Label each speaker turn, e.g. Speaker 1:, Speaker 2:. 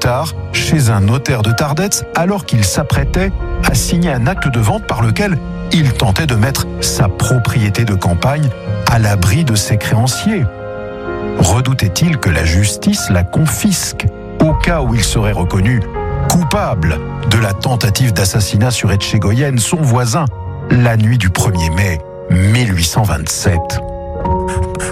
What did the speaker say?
Speaker 1: tard chez un notaire de Tardets alors qu'il s'apprêtait à signer un acte de vente par lequel il tentait de mettre sa propriété de campagne à l'abri de ses créanciers. Redoutait-il que la justice la confisque au cas où il serait reconnu coupable de la tentative d'assassinat sur Etchegoyen, son voisin, la nuit du 1er mai 1827.